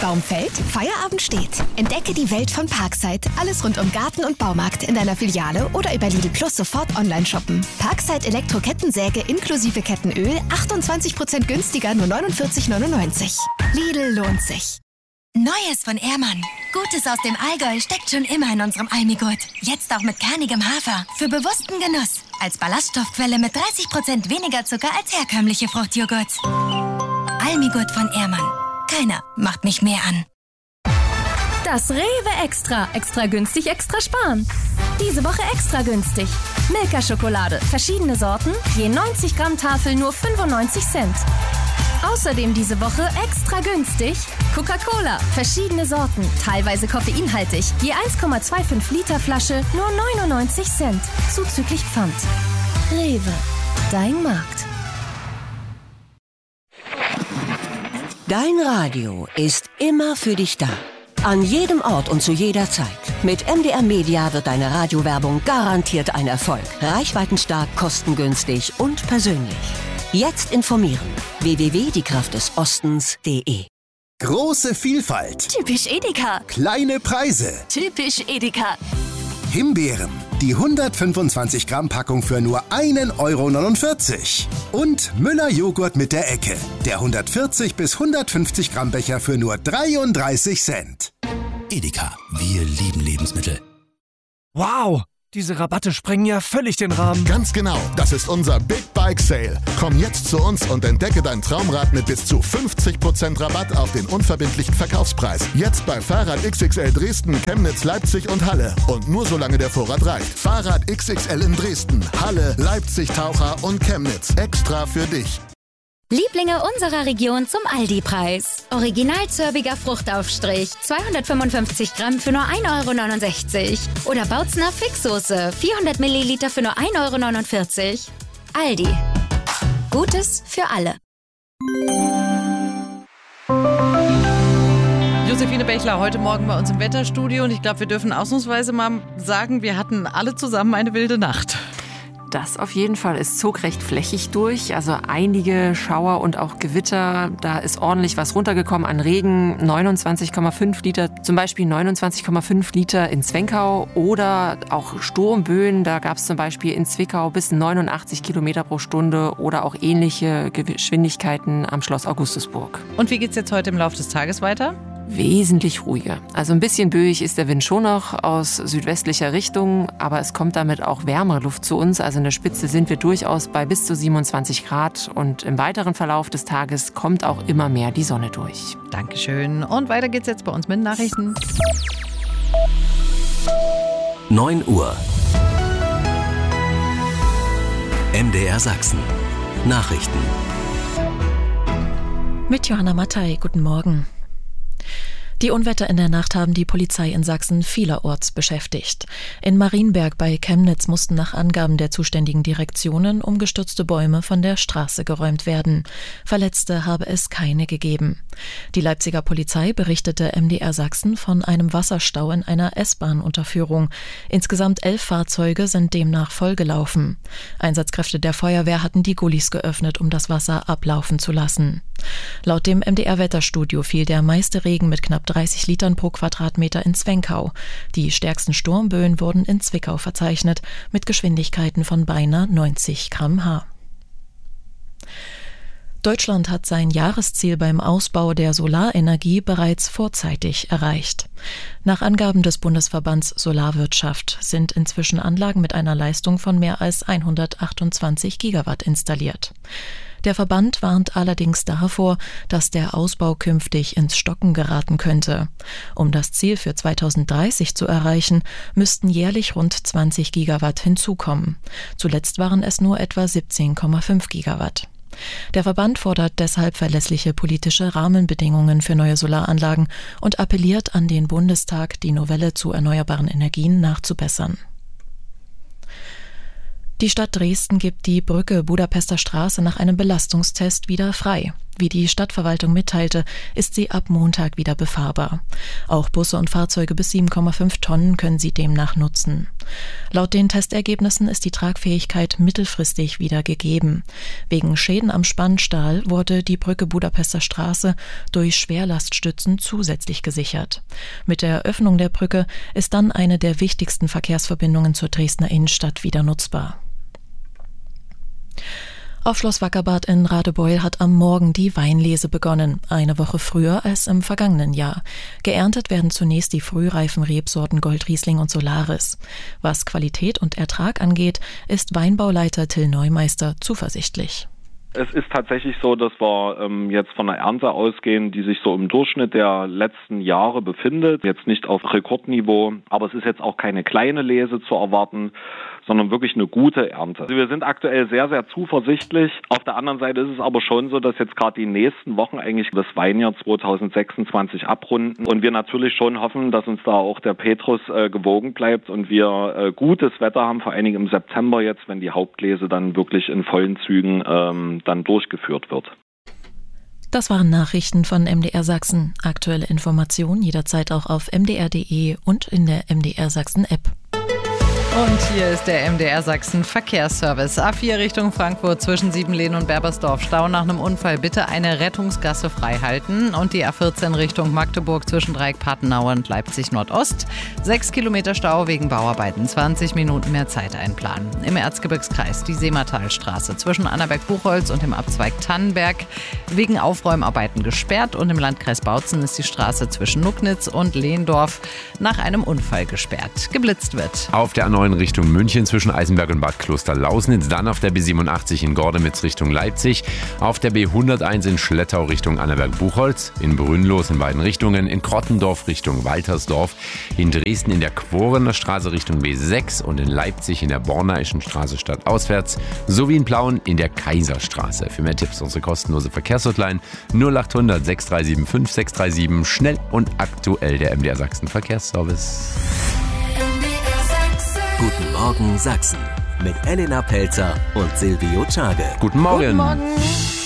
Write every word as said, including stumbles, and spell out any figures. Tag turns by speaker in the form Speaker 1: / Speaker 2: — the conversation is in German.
Speaker 1: Baum fällt, Feierabend steht. Entdecke die Welt von Parkside. Alles rund um Garten und Baumarkt in deiner Filiale oder über Lidl Plus sofort online shoppen. Parkside Elektro-Kettensäge inklusive Kettenöl, achtundzwanzig Prozent günstiger, nur neunundvierzig neunundneunzig. Lidl lohnt sich.
Speaker 2: Neues von Ehrmann. Gutes aus dem Allgäu steckt schon immer in unserem Almigurt. Jetzt auch mit kernigem Hafer. Für bewussten Genuss. Als Ballaststoffquelle mit dreißig Prozent weniger Zucker als herkömmliche Fruchtjoghurts. Almigurt von Ehrmann. Keiner macht mich mehr an.
Speaker 3: Das Rewe Extra. Extra günstig, extra sparen. Diese Woche extra günstig. Milka-Schokolade. Verschiedene Sorten. Je neunzig Gramm Tafel nur fünfundneunzig Cent. Außerdem diese Woche extra günstig Coca-Cola, verschiedene Sorten, teilweise koffeinhaltig, je eins Komma fünfundzwanzig Liter Flasche, nur neunundneunzig Cent, zuzüglich Pfand. Rewe, dein Markt.
Speaker 4: Dein Radio ist immer für dich da. An jedem Ort und zu jeder Zeit. Mit M D R Media wird deine Radiowerbung garantiert ein Erfolg. Reichweitenstark, kostengünstig und persönlich. Jetzt informieren. w w w punkt die kraft des ostens punkt de.
Speaker 5: Große Vielfalt.
Speaker 3: Typisch Edeka.
Speaker 5: Kleine Preise.
Speaker 3: Typisch Edeka.
Speaker 5: Himbeeren. Die hundertfünfundzwanzig Gramm Packung für nur ein Euro neunundvierzig. Und Müller Joghurt mit der Ecke. Der hundertvierzig bis hundertfünfzig Gramm Becher für nur dreiunddreißig Cent.
Speaker 6: Edeka. Wir lieben Lebensmittel.
Speaker 7: Wow! Diese Rabatte sprengen ja völlig den Rahmen.
Speaker 8: Ganz genau, das ist unser Big Bike Sale. Komm jetzt zu uns und entdecke dein Traumrad mit bis zu fünfzig Prozent Rabatt auf den unverbindlichen Verkaufspreis. Jetzt bei Fahrrad X X L Dresden, Chemnitz, Leipzig und Halle. Und nur solange der Vorrat reicht. Fahrrad X X L in Dresden, Halle, Leipzig, Taucher und Chemnitz. Extra für dich.
Speaker 9: Lieblinge unserer Region zum Aldi-Preis. Original zörbiger Fruchtaufstrich, zweihundertfünfundfünfzig Gramm für nur ein Euro neunundsechzig. Oder Bautzner Fixsoße, vierhundert Milliliter für nur ein Euro neunundvierzig. Aldi. Gutes für alle.
Speaker 10: Josephine Bechler, heute Morgen bei uns im Wetterstudio. Und ich glaube, wir dürfen ausnahmsweise mal sagen, wir hatten alle zusammen eine wilde Nacht.
Speaker 11: Das auf jeden Fall. Es zog recht flächig durch, also einige Schauer und auch Gewitter. Da ist ordentlich was runtergekommen an Regen, neunundzwanzig Komma fünf Liter, zum Beispiel neunundzwanzig Komma fünf Liter in Zwenkau oder auch Sturmböen. Da gab es zum Beispiel in Zwickau bis neunundachtzig Kilometer pro Stunde oder auch ähnliche Geschwindigkeiten am Schloss Augustusburg.
Speaker 10: Und wie geht's jetzt heute im Laufe des Tages weiter?
Speaker 11: Wesentlich ruhiger. Also ein bisschen böig ist der Wind schon noch aus südwestlicher Richtung, aber es kommt damit auch wärmere Luft zu uns. Also in der Spitze sind wir durchaus bei bis zu siebenundzwanzig Grad und im weiteren Verlauf des Tages kommt auch immer mehr die Sonne durch.
Speaker 10: Dankeschön. Und weiter geht's jetzt bei uns mit Nachrichten.
Speaker 6: neun Uhr. M D R Sachsen. Nachrichten.
Speaker 12: Mit Johanna Mattei, guten Morgen. Die Unwetter in der Nacht haben die Polizei in Sachsen vielerorts beschäftigt. In Marienberg bei Chemnitz mussten nach Angaben der zuständigen Direktionen umgestürzte Bäume von der Straße geräumt werden. Verletzte habe es keine gegeben. Die Leipziger Polizei berichtete M D R Sachsen von einem Wasserstau in einer S-Bahn-Unterführung. Insgesamt elf Fahrzeuge sind demnach vollgelaufen. Einsatzkräfte der Feuerwehr hatten die Gullis geöffnet, um das Wasser ablaufen zu lassen. Laut dem M D R-Wetterstudio fiel der meiste Regen mit knapp dreißig Litern pro Quadratmeter in Zwenkau. Die stärksten Sturmböen wurden in Zwickau verzeichnet, mit Geschwindigkeiten von beinahe neunzig Kilometer pro Stunde. Deutschland hat sein Jahresziel beim Ausbau der Solarenergie bereits vorzeitig erreicht. Nach Angaben des Bundesverbands Solarwirtschaft sind inzwischen Anlagen mit einer Leistung von mehr als hundertachtundzwanzig Gigawatt installiert. Der Verband warnt allerdings davor, dass der Ausbau künftig ins Stocken geraten könnte. Um das Ziel für zweitausenddreißig zu erreichen, müssten jährlich rund zwanzig Gigawatt hinzukommen. Zuletzt waren es nur etwa siebzehn Komma fünf Gigawatt. Der Verband fordert deshalb verlässliche politische Rahmenbedingungen für neue Solaranlagen und appelliert an den Bundestag, die Novelle zu erneuerbaren Energien nachzubessern. Die Stadt Dresden gibt die Brücke Budapester Straße nach einem Belastungstest wieder frei. Wie die Stadtverwaltung mitteilte, ist sie ab Montag wieder befahrbar. Auch Busse und Fahrzeuge bis sieben Komma fünf Tonnen können sie demnach nutzen. Laut den Testergebnissen ist die Tragfähigkeit mittelfristig wieder gegeben. Wegen Schäden am Spannstahl wurde die Brücke Budapester Straße durch Schwerlaststützen zusätzlich gesichert. Mit der Öffnung der Brücke ist dann eine der wichtigsten Verkehrsverbindungen zur Dresdner Innenstadt wieder nutzbar. Auf Schloss Wackerbad in Radebeul hat am Morgen die Weinlese begonnen, eine Woche früher als im vergangenen Jahr. Geerntet werden zunächst die frühreifen Rebsorten Goldriesling und Solaris. Was Qualität und Ertrag angeht, ist Weinbauleiter Till Neumeister zuversichtlich.
Speaker 13: Es ist tatsächlich so, dass wir ähm, jetzt von einer Ernte ausgehen, die sich so im Durchschnitt der letzten Jahre befindet. Jetzt nicht auf Rekordniveau, aber es ist jetzt auch keine kleine Lese zu erwarten, sondern wirklich eine gute Ernte. Also wir sind aktuell sehr, sehr zuversichtlich. Auf der anderen Seite ist es aber schon so, dass jetzt gerade die nächsten Wochen eigentlich das Weinjahr zwanzig sechsundzwanzig abrunden und wir natürlich schon hoffen, dass uns da auch der Petrus äh, gewogen bleibt und wir äh, gutes Wetter haben, vor allen Dingen im September jetzt, wenn die Hauptlese dann wirklich in vollen Zügen ähm, dann durchgeführt wird.
Speaker 12: Das waren Nachrichten von M D R Sachsen. Aktuelle Informationen jederzeit auch auf m d r punkt d e und in der M D R Sachsen App.
Speaker 10: Und hier ist der M D R Sachsen Verkehrsservice. A vier Richtung Frankfurt zwischen Siebenlehn und Berbersdorf. Stau nach einem Unfall. Bitte eine Rettungsgasse freihalten. Und die A vierzehn Richtung Magdeburg zwischen Dreieck-Patenau und Leipzig Nordost. Sechs Kilometer Stau wegen Bauarbeiten. zwanzig Minuten mehr Zeit einplanen. Im Erzgebirgskreis die Seematalstraße zwischen Annaberg-Buchholz und dem Abzweig Tannenberg wegen Aufräumarbeiten gesperrt. Und im Landkreis Bautzen ist die Straße zwischen Nucknitz und Lehndorf nach einem Unfall gesperrt. Geblitzt wird.
Speaker 14: Auf der A neun Richtung München zwischen Eisenberg und Bad Klosterlausnitz, dann auf der B siebenundachtzig in Gordemitz Richtung Leipzig, auf der B hunderteins in Schlettau Richtung Annaberg-Buchholz, in Brünnlos in beiden Richtungen, in Krottendorf Richtung Waltersdorf, in Dresden in der Quorener Straße Richtung B sechs und in Leipzig in der Bornaischen Straße stadtauswärts, sowie in Plauen in der Kaiserstraße. Für mehr Tipps unsere kostenlose Verkehrshotline null achthundert sechs drei sieben fünf sechs drei sieben, schnell und aktuell der M D R Sachsen Verkehrsservice.
Speaker 6: Guten Morgen Sachsen mit Elena Pelzer und Silvio Czage.
Speaker 14: Guten Morgen.
Speaker 10: Guten Morgen.